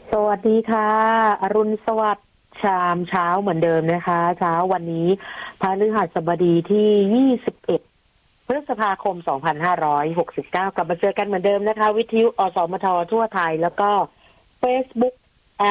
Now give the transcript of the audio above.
สวัสดีค่ะอรุณสวัสดิ์ชามเช้าเหมือนเดิมนะคะเช้าวันนี้พฤหัสบดีที่21พฤษภาคม2569กลับมาเจอกันเหมือนเดิมนะคะวิทยุอสมททั่วไทยแล้วก็ Facebook